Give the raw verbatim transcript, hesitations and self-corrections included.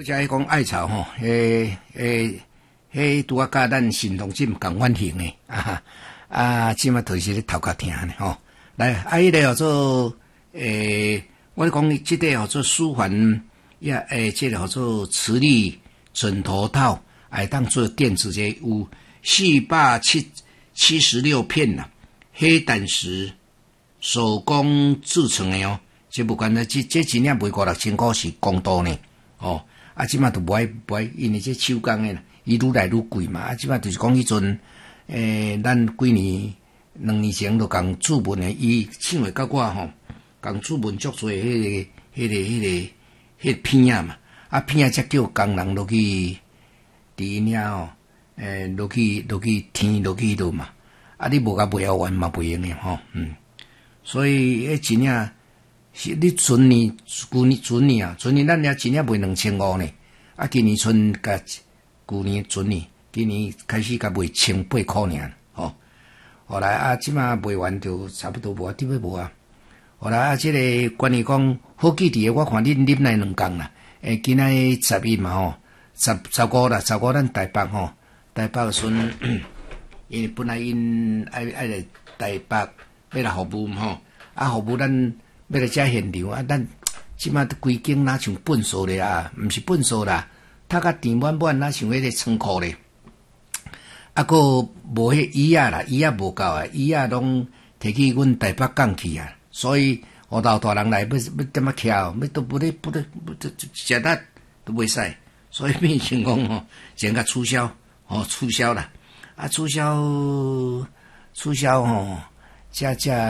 遮迄讲艾草吼，诶诶，迄拄啊甲咱神农针共款型诶，啊啊，即马就是咧头壳疼呢吼。来，啊，迄个叫做诶，我讲即个叫做舒缓呀，诶，即个叫做磁力枕头套，哎，当做垫子者有四百七七十六片呐、啊，黑胆石手工制成的哦。这不管呢，这这真正卖五六千块是公道呢，哦，啊，即马都无爱无爱，因为这手工的啦，伊愈来愈贵嘛，啊，即马就是讲迄阵，诶，咱几年两年前就共注文的，伊请来甲我吼，共注文足侪迄个、迄个、迄个、迄个片啊嘛，啊片啊才叫工人落去伫因遐吼，诶，落去落去天落去度嘛，啊，你无甲卖完嘛袂用的吼，嗯，所以迄真正。是你存年，旧年存年啊，存年咱遐真正卖两千五呢，啊，今年存甲旧年存年，今年开始甲卖千八块尔，吼。后来啊，即马卖完就差不多无啊，点要无啊。后来啊，即、這個關於講好記伫我看恁啉來兩工啦，誒，今仔十一嘛吼，十十五啦，十五咱台北吼，台北陣，因為本來因愛愛來台北要來服務吼，啊，服務咱。要來遮現場啊！咱即馬規間哪像糞掃咧啊？毋是糞掃啦，他甲填滿滿哪像迄個倉庫咧。啊，個無迄椅仔啦，椅仔無夠啊，椅仔攏摕去阮台北港去啊。所以學校大人來要要點啊徛，要都不咧不咧不都食得都袂使。所以變成講吼，先甲取消，吼取消啦。啊，取消取消吼，遮遮。